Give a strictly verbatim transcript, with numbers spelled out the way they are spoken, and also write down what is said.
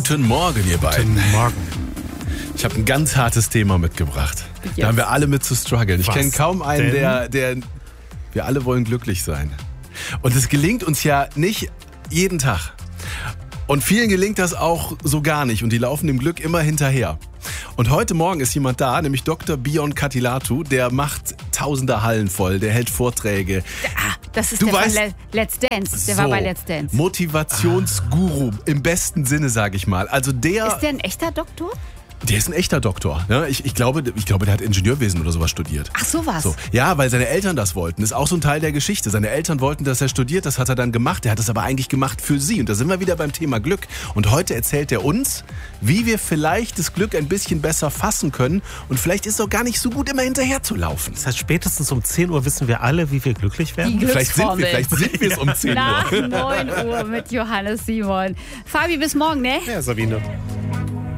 Guten Morgen, ihr beiden. Guten Morgen. Ich habe ein ganz hartes Thema mitgebracht. Yes. Da haben wir alle mit zu strugglen. Ich Was kenne kaum einen, denn? der, der... Wir alle wollen glücklich sein. Und es gelingt uns ja nicht jeden Tag. Und vielen gelingt das auch so gar nicht. Und die laufen dem Glück immer hinterher. Und heute Morgen ist jemand da, nämlich Doktor Bion Katilatu. Der macht tausende Hallen voll, der hält Vorträge. Ah, das ist Du der weißt- von Le- Let's Dance. Der So, war bei Let's Dance. Motivationsguru im besten Sinne, sage ich mal. Also der... Ist der ein echter Doktor? Der ist ein echter Doktor. Ja, ich, ich, glaube, ich glaube, der hat Ingenieurwesen oder sowas studiert. Ach, sowas. So. Ja, weil seine Eltern das wollten. Das ist auch so ein Teil der Geschichte. Seine Eltern wollten, dass er studiert. Das hat er dann gemacht. Er hat es aber eigentlich gemacht für sie. Und da sind wir wieder beim Thema Glück. Und heute erzählt er uns, wie wir vielleicht das Glück ein bisschen besser fassen können. Und vielleicht ist es auch gar nicht so gut, immer hinterher zu laufen. Das heißt, spätestens um zehn Uhr wissen wir alle, wie wir glücklich werden. Die Vielleicht sind wir, Glücksformel. vielleicht sind wir es um zehn Nach Uhr. neun Uhr mit Johannes Simon. Fabi, bis morgen, ne? Ja, Sabine.